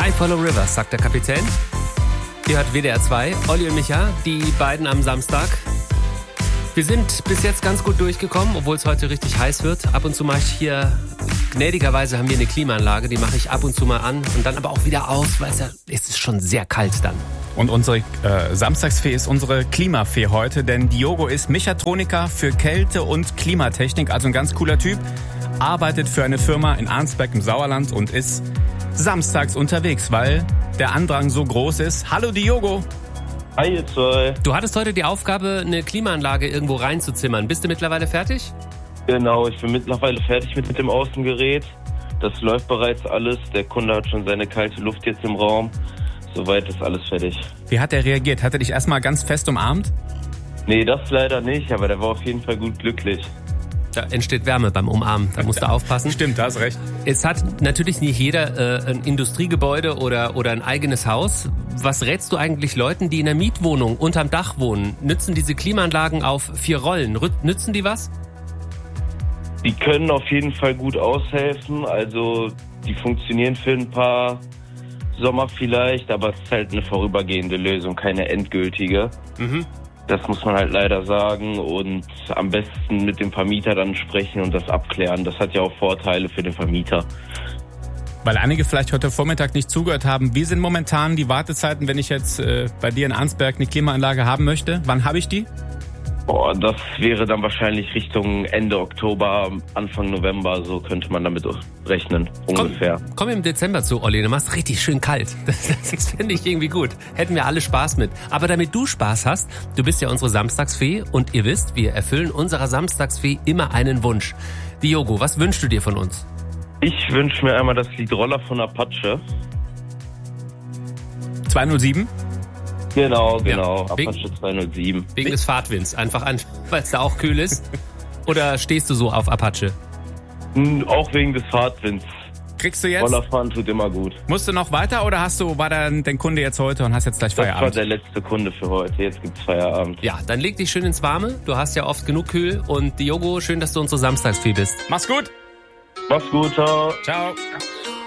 I Follow Rivers, sagt der Kapitän. Ihr hört WDR 2, Olli und Micha, die beiden am Samstag. Wir sind bis jetzt ganz gut durchgekommen, obwohl es heute richtig heiß wird. Ab und zu mache ich hier, gnädigerweise haben wir eine Klimaanlage, die mache ich ab und zu mal an und dann aber auch wieder aus, weil es ist schon sehr kalt dann. Und unsere Samstagsfee ist unsere Klimafee heute, denn Diogo ist Mechatroniker für Kälte- und Klimatechnik, also ein ganz cooler Typ, arbeitet für eine Firma in Arnsberg im Sauerland und ist samstags unterwegs, weil der Andrang so groß ist. Hallo Diogo! Hi ihr zwei. Du hattest heute die Aufgabe, eine Klimaanlage irgendwo reinzuzimmern. Bist du mittlerweile fertig? Genau, ich bin mittlerweile fertig mit dem Außengerät. Das läuft bereits alles. Der Kunde hat schon seine kalte Luft jetzt im Raum. Soweit ist alles fertig. Wie hat er reagiert? Hat er dich erstmal ganz fest umarmt? Nee, das leider nicht, aber der war auf jeden Fall gut glücklich. Da entsteht Wärme beim Umarmen, da musst du aufpassen. Stimmt, da hast recht. Es hat natürlich nicht jeder ein Industriegebäude oder ein eigenes Haus. Was rätst du eigentlich Leuten, die in einer Mietwohnung unterm Dach wohnen? Nützen diese Klimaanlagen auf 4 Rollen? Nützen die was? Die können auf jeden Fall gut aushelfen. Also die funktionieren für ein paar Sommer vielleicht, aber es ist halt eine vorübergehende Lösung, keine endgültige. Mhm. Das muss man halt leider sagen und am besten mit dem Vermieter dann sprechen und das abklären. Das hat ja auch Vorteile für den Vermieter. Weil einige vielleicht heute Vormittag nicht zugehört haben, wie sind momentan die Wartezeiten, wenn ich jetzt bei dir in Arnsberg eine Klimaanlage haben möchte? Wann habe ich die? Das wäre dann wahrscheinlich Richtung Ende Oktober, Anfang November, so könnte man damit rechnen, ungefähr. Komm im Dezember zu, Olli, du machst richtig schön kalt. Das finde ich irgendwie gut. Hätten wir alle Spaß mit. Aber damit du Spaß hast, du bist ja unsere Samstagsfee und ihr wisst, wir erfüllen unserer Samstagsfee immer einen Wunsch. Diogo, was wünschst du dir von uns? Ich wünsche mir einmal das Lied Roller von Apache. 207? Genau, Ja. Apache 207. Wegen des Fahrtwinds, einfach an, weil es da auch kühl ist? Oder stehst du so auf Apache? Auch wegen des Fahrtwinds. Kriegst du jetzt? Rollerfahren tut immer gut. Musst du noch weiter oder war dein Kunde jetzt heute und hast jetzt gleich Das war Feierabend? der letzte Kunde für heute. Jetzt gibt's Feierabend. Ja, dann leg dich schön ins Warme. Du hast ja oft genug Kühl. Und Diogo, schön, dass du unsere Samstagsfee bist. Mach's gut! Mach's gut, ciao. Ciao!